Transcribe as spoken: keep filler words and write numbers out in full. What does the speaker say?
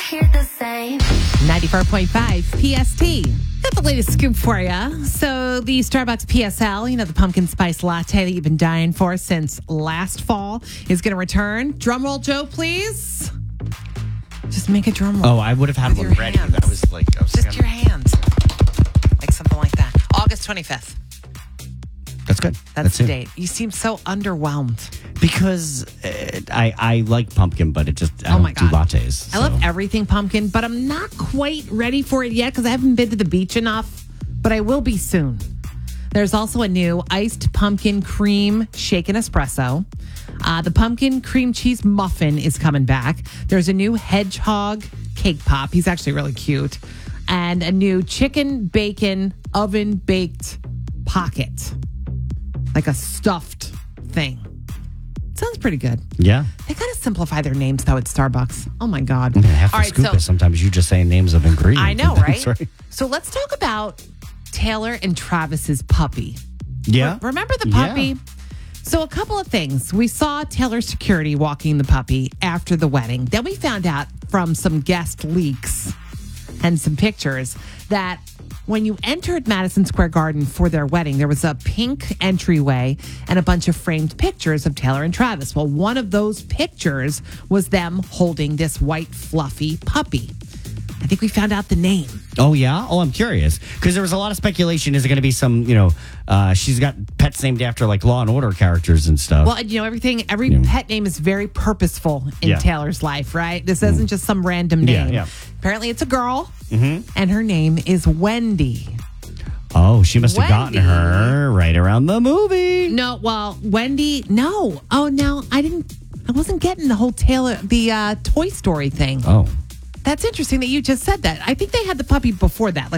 here the same. ninety-four point five P S T. Got the latest scoop for you. So the Starbucks P S L, you know, the pumpkin spice latte that you've been dying for since last fall, is going to return. Drum roll, Joe, please. Just make a drum roll. Oh, I would have had With one your ready. hands. That was like, I was Just gonna- your hands. Like something like that. August twenty-fifth. That's good. That's, the it. date. You seem so underwhelmed. Because uh, I I like pumpkin, but it just I Oh don't my do God. lattes. I love so. everything pumpkin, but I'm not quite ready for it yet because I haven't been to the beach enough, but I will be soon. There's also a new iced pumpkin cream shaken espresso. Uh, the pumpkin cream cheese muffin is coming back. There's a new hedgehog cake pop. He's actually really cute. And a new chicken bacon oven baked pocket. Like a stuffed thing. Sounds pretty good. Yeah. They gotta simplify their names though at Starbucks. Oh my God. I'm gonna have to All right, scoop so it. Sometimes you just say names of ingredients. I know, That's right? So let's talk about Taylor and Travis's puppy. Yeah. Re- remember the puppy? Yeah. So a couple of things. We saw Taylor's security walking the puppy after the wedding. Then we found out from some guest leaks and some pictures that when you entered Madison Square Garden for their wedding, there was a pink entryway and a bunch of framed pictures of Taylor and Travis. Well, one of those pictures was them holding this white, fluffy puppy. I think we found out the name. Oh, yeah? Oh, I'm curious. Because there was a lot of speculation. Is it going to be some, you know, uh, she's got pets named after like Law and Order characters and stuff. Well, you know, everything, every Yeah. pet name is very purposeful in Yeah. Taylor's life, right? This isn't just some random Yeah, name. yeah. Apparently, it's a girl, and her name is Wendy. oh, she must have Wendy. gotten her right around the movie. No, well, Wendy, no. Oh, no, I didn't, I wasn't getting the whole Taylor, the uh, Toy Story thing. Oh. That's interesting that you just said that. I think they had the puppy before that, like